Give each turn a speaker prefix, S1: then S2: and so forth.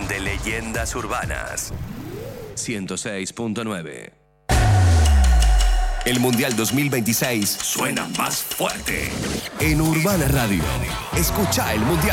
S1: de leyendas urbanas. 106.9. El Mundial 2026 suena más fuerte en Urbana Radio. Escucha el Mundial.